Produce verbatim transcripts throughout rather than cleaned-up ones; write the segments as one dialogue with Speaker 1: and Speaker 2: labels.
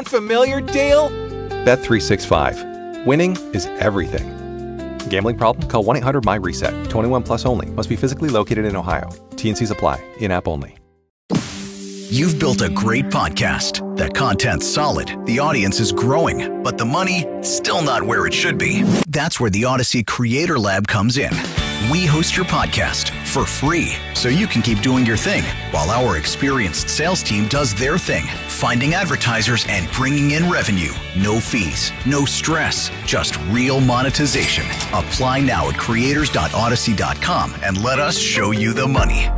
Speaker 1: familiar, Dale? Bet three sixty-five. Winning is everything. Gambling problem? Call one eight hundred my reset. twenty-one plus only. Must be physically located in Ohio. T and C's apply. In-app only.
Speaker 2: You've built a great podcast. That content's solid. The audience is growing. But the money, still not where it should be. That's where the Odyssey Creator Lab comes in. We host your podcast for free, so you can keep doing your thing while our experienced sales team does their thing, finding advertisers and bringing in revenue. No fees, no stress, just real monetization. Apply now at creators dot odyssey dot com and let us show you the money.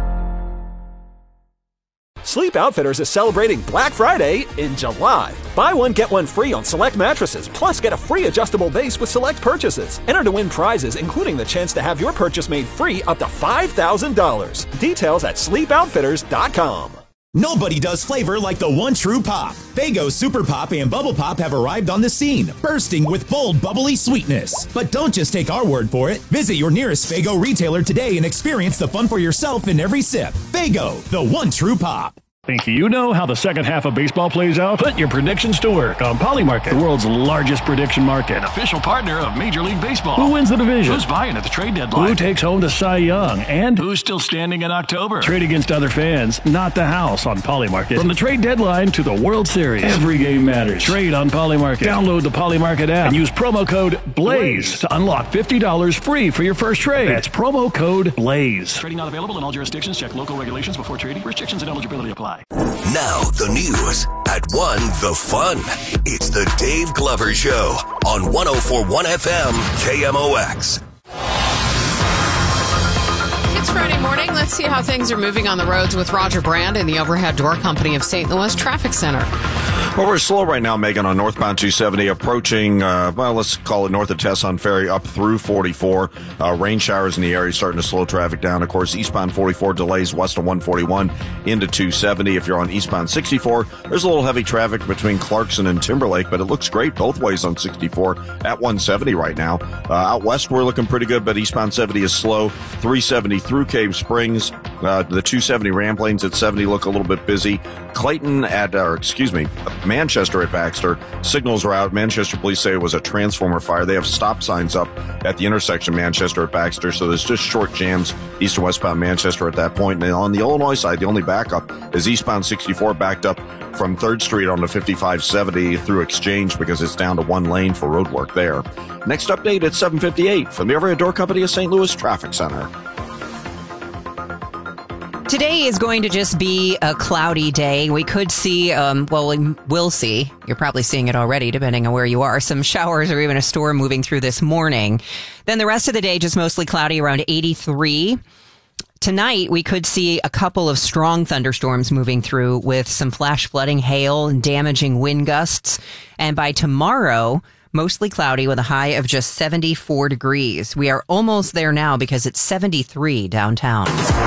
Speaker 3: Sleep Outfitters is celebrating Black Friday in July. Buy one, get one free on select mattresses, plus get a free adjustable base with select purchases. Enter to win prizes, including the chance to have your purchase made free up to five thousand dollars. Details at sleep outfitters dot com.
Speaker 4: Nobody does flavor like the one true pop. Faygo Super Pop and Bubble Pop have arrived on the scene, bursting with bold, bubbly sweetness. But don't just take our word for it. Visit your nearest Faygo retailer today and experience the fun for yourself in every sip. Faygo, the one true pop.
Speaker 5: Think you know how the second half of baseball plays out? Put your predictions to work on Polymarket, the world's largest prediction market. An official partner of Major League Baseball. Who wins the division? Who's buying at the trade deadline? Who takes home the Cy Young? And who's still standing in October? Trade against other fans, not the house on Polymarket. From the trade deadline to the World Series, every game matters. Trade on Polymarket. Download the Polymarket app and use promo code BLAZE to unlock fifty dollars free for your first trade. That's promo code BLAZE. Trading not available in all jurisdictions. Check local regulations before trading. Restrictions and eligibility apply.
Speaker 6: Now the news at one the fun. It's the Dave Glover Show on one oh four point one F M K M O X.
Speaker 7: It's Friday morning. Let's see how things are moving on the roads with Roger Brand and the Overhead Door Company of Saint Louis Traffic Center.
Speaker 8: Well, we're slow right now, Megan, on northbound two seventy, approaching, uh, well, let's call it north of Tesson Ferry up through forty-four. Uh, rain showers in the area starting to slow traffic down. Of course, eastbound forty-four delays west of one forty-one into two seventy. If you're on eastbound sixty-four, there's a little heavy traffic between Clarkson and Timberlake, but it looks great both ways on sixty-four at one seventy right now. Uh, out west, we're looking pretty good, but eastbound seventy is slow. three seventy through Cave Springs. Uh, the two seventy Ramplanes at seventy look a little bit busy. Clayton at, or excuse me, Manchester at Baxter. Signals are out. Manchester police say it was a transformer fire. They have stop signs up at the intersection Manchester at Baxter, so there's just short jams east and westbound Manchester at that point. And on the Illinois side, the only backup is eastbound sixty-four backed up from third Street on the fifty-five seventy through Exchange because it's down to one lane for road work there. Next update at seven fifty-eight from the Overhead Door Company of Saint Louis Traffic Center.
Speaker 9: Today is going to just be a cloudy day. We could see, um, well, we will see, you're probably seeing it already, depending on where you are, some showers or even a storm moving through this morning. Then the rest of the day, just mostly cloudy, around eighty-three. Tonight, we could see a couple of strong thunderstorms moving through with some flash flooding, hail, and damaging wind gusts. And by tomorrow, mostly cloudy with a high of just seventy-four degrees. We are almost there now because it's seventy-three downtown.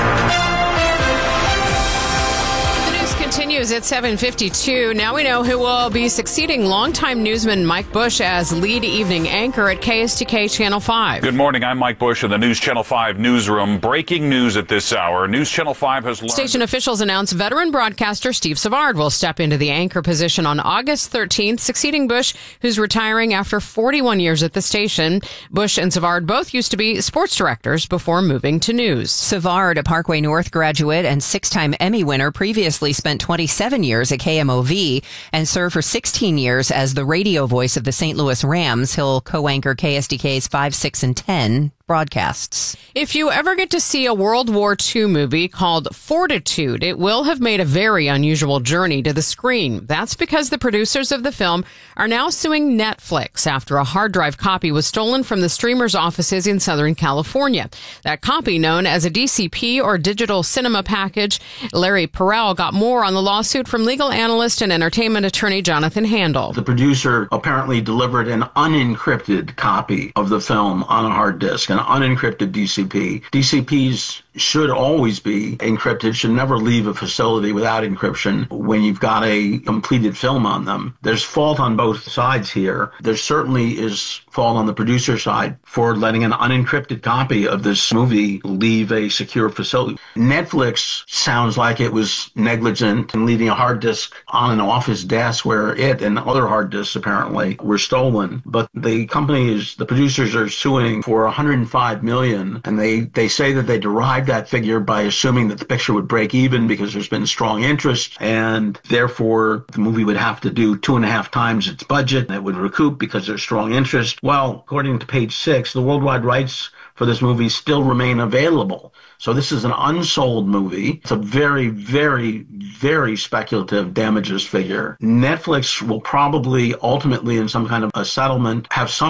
Speaker 7: Continues at seven fifty-two. Now we know who will be succeeding longtime newsman Mike Bush as lead evening anchor at K S T K Channel five.
Speaker 10: Good morning. I'm Mike Bush in the News Channel five newsroom. Breaking news at this hour. News Channel five has learned...
Speaker 7: Station officials announced veteran broadcaster Steve Savard will step into the anchor position on August thirteenth, succeeding Bush, who's retiring after forty-one years at the station. Bush and Savard both used to be sports directors before moving to news.
Speaker 9: Savard, a Parkway North graduate and six-time Emmy winner, previously spent twenty-seven years at K M O V and served for sixteen years as the radio voice of the Saint Louis Rams. He'll co-anchor K S D K's five, six, and ten broadcasts.
Speaker 7: If you ever get to see a World War Two movie called Fortitude, it will have made a very unusual journey to the screen. That's because the producers of the film are now suing Netflix after a hard drive copy was stolen from the streamer's offices in Southern California. That copy, known as a D C P or digital cinema package, Larry Perrell got more on the lawsuit from legal analyst and entertainment attorney Jonathan Handel.
Speaker 11: The producer apparently delivered an unencrypted copy of the film on a hard disk. an unencrypted D C P. D C Ps should always be encrypted, should never leave a facility without encryption when you've got a completed film on them. There's fault on both sides here. There certainly is fault on the producer side for letting an unencrypted copy of this movie leave a secure facility. Netflix sounds like it was negligent in leaving a hard disk on an office desk where it and other hard disks apparently were stolen. But the company is, the producers are suing for one hundred five million dollars, and they, they say that they derived that figure by assuming that the picture would break even because there's been strong interest, and therefore the movie would have to do two and a half times its budget, and it would recoup because there's strong interest. Well, according to page six, the worldwide rights for this movie still remain available. So this is an unsold movie. It's a very, very, very speculative damages figure. Netflix will probably ultimately, in some kind of a settlement, have some